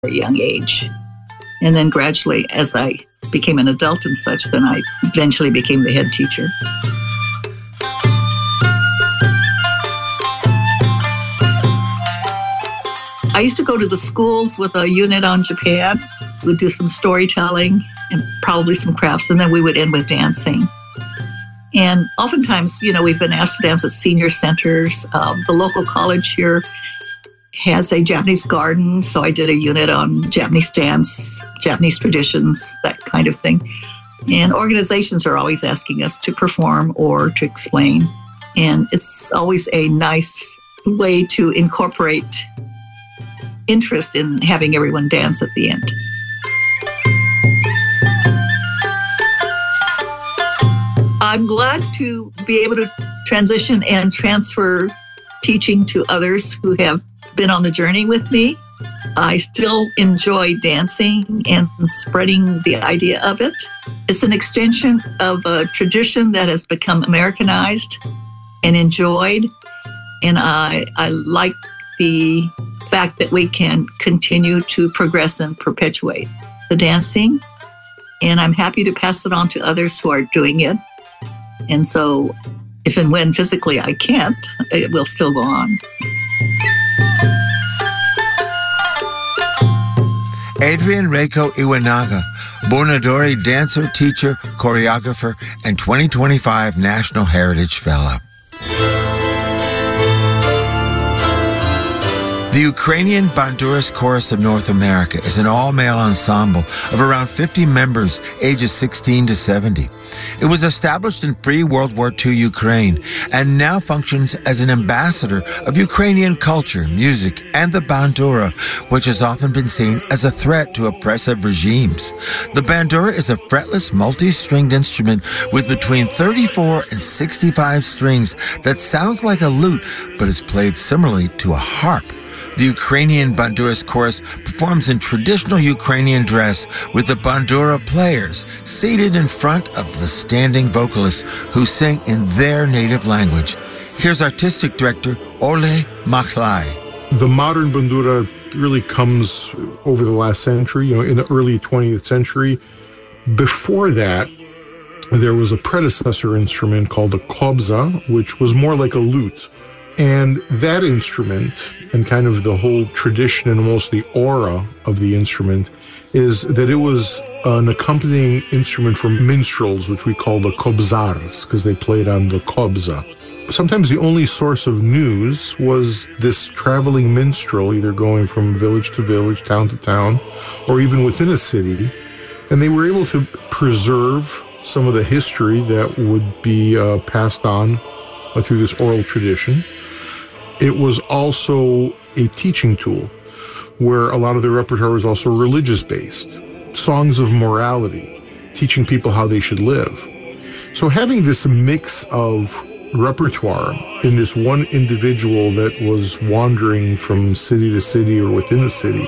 very young age. And then gradually, as I became an adult and such, then I eventually became the head teacher. I used to go to the schools with a unit on Japan. We'd do some storytelling and probably some crafts, and then we would end with dancing. And oftentimes, we've been asked to dance at senior centers. The local college here has a Japanese garden, so I did a unit on Japanese dance, Japanese traditions, that kind of thing. And organizations are always asking us to perform or to explain. And it's always a nice way to incorporate interest in having everyone dance at the end. I'm glad to be able to transition and transfer teaching to others who have been on the journey with me. I still enjoy dancing and spreading the idea of it. It's an extension of a tradition that has become Americanized and enjoyed. And I like the fact that we can continue to progress and perpetuate the dancing. And I'm happy to pass it on to others who are doing it. And so if and when physically I can't, it will still go on. Adrienne Reiko Iwanaga, Bunodori dancer, teacher, choreographer, and 2025 National Heritage Fellow. The Ukrainian Banduras Chorus of North America is an all-male ensemble of around 50 members, ages 16 to 70. It was established in pre-World War II Ukraine and now functions as an ambassador of Ukrainian culture, music, and the bandura, which has often been seen as a threat to oppressive regimes. The bandura is a fretless, multi-stringed instrument with between 34 and 65 strings that sounds like a lute, but is played similarly to a harp. The Ukrainian Banduras Chorus performs in traditional Ukrainian dress with the bandura players seated in front of the standing vocalists who sing in their native language. Here's Artistic Director Ole Machlai. The modern bandura really comes over the last century, in the early 20th century. Before that, there was a predecessor instrument called a kobza, which was more like a lute. And that instrument, and kind of the whole tradition and almost the aura of the instrument, is that it was an accompanying instrument for minstrels, which we call the kobzars, because they played on the kobza. Sometimes the only source of news was this traveling minstrel, either going from village to village, town to town, or even within a city. And they were able to preserve some of the history that would be passed on through this oral tradition. It was also a teaching tool where a lot of the repertoire was also religious-based. Songs of morality, teaching people how they should live. So having this mix of repertoire in this one individual that was wandering from city to city or within a city,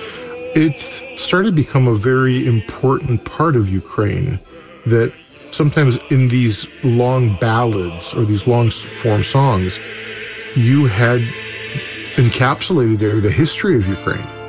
it started to become a very important part of Ukraine that sometimes in these long ballads or these long-form songs, you had encapsulated there the history of Ukraine.